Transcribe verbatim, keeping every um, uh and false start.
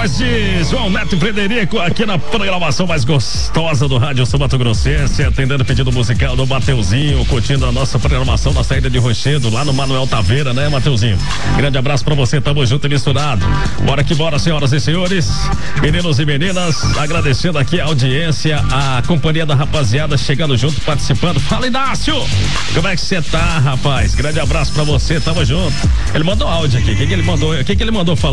voz de João Neto e Frederico aqui na programação mais gostosa do Rádio Sul Mato Grossense, atendendo o pedido musical do Mateuzinho, curtindo a nossa programação na saída de Rochedo, lá no Manuel Taveira, né, Mateuzinho? Grande abraço pra você, tamo junto e misturado. Bora que bora, senhoras e senhores, meninos e meninas, agradecendo aqui a audiência, a companhia da rapaziada chegando junto, participando. Fala, Inácio! Como é que você tá, rapaz? Grande abraço pra você, tamo junto. Ele mandou áudio aqui, o que, que ele mandou? O que, que ele mandou falar?